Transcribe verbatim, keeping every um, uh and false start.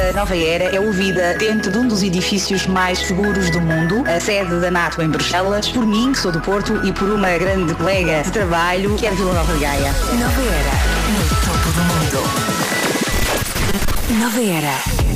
A Nova Era é ouvida dentro de um dos edifícios mais seguros do mundo, a sede da NATO em Bruxelas, por mim, que sou do Porto, e por uma grande colega de trabalho, que é de Vila Nova de Gaia. Nova Era, no topo do mundo. Nova Era.